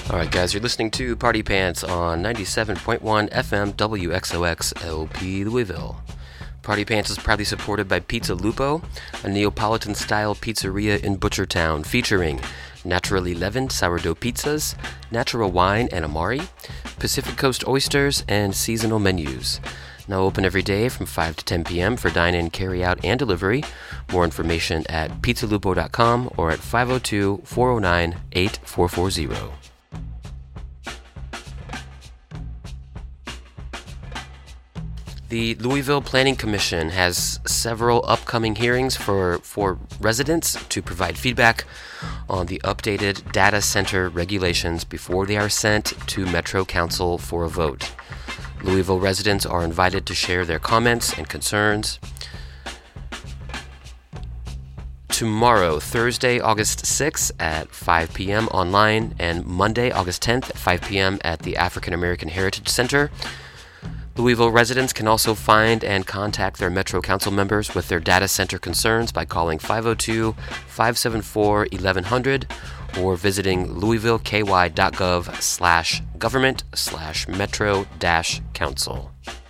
Alright, guys, you're listening to Party Pants on 97.1 FM WXOX LP Louisville. Party Pants is proudly supported by Pizza Lupo, a Neapolitan-style pizzeria in Butchertown featuring naturally leavened sourdough pizzas, natural wine and amari, Pacific Coast oysters, and seasonal menus. Now open every day from 5 to 10 p.m. for dine-in, carry-out, and delivery. More information at pizzalupo.com or at 502-409-8440. The Louisville Planning Commission has several upcoming hearings for residents to provide feedback on the updated data center regulations before they are sent to Metro Council for a vote. Louisville residents are invited to share their comments and concerns. Tomorrow, Thursday, August 6th at 5 p.m. online, and Monday, August 10th at 5 p.m. at the African American Heritage Center. Louisville residents can also find and contact their Metro Council members with their data center concerns by calling 502-574-1100 or visiting louisvilleky.gov/government/metro-council.